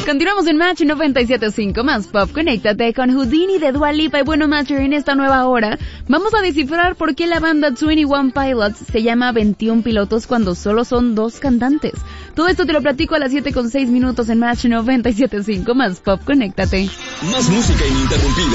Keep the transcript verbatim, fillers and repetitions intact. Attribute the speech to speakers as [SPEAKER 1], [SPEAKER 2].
[SPEAKER 1] Continuamos en Match noventa y siete punto cinco más Pop. Conéctate con Houdini de Dua Lipa. Y bueno, Match, en esta nueva hora vamos a descifrar por qué la banda veintiuno Pilots se llama veintiún pilotos cuando solo son dos cantantes. Todo esto te lo platico a las siete con seis minutos en Match noventa y siete punto cinco más Pop. Conéctate.
[SPEAKER 2] Más música ininterrumpida.